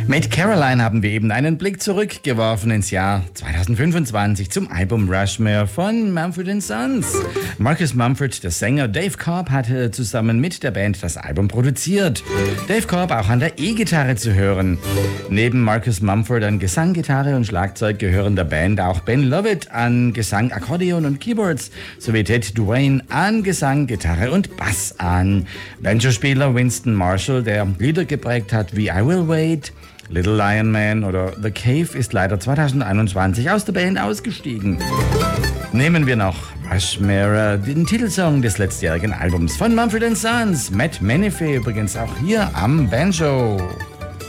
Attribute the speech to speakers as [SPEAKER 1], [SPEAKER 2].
[SPEAKER 1] Mit Caroline haben wir eben einen Blick zurückgeworfen ins Jahr 2025 zum Album Rushmore von Mumford & Sons. Marcus Mumford, der Sänger, Dave Cobb hatte zusammen mit der Band das Album produziert. Dave Cobb auch an der E-Gitarre zu hören. Neben Marcus Mumford an Gesang, Gitarre und Schlagzeug gehören der Band auch Ben Lovett an Gesang, Akkordeon und Keyboards sowie Ted Duane an Gesang, Gitarre und Bass an. Banjospieler Winston Marshall, der Lieder geprägt hat wie I Will Wait, Little Lion Man oder The Cave, ist leider 2021 aus der Band ausgestiegen. Nehmen wir noch Rushmore, den Titelsong des letztjährigen Albums von Mumford & Sons. Matt Menefee übrigens auch hier am Banjo.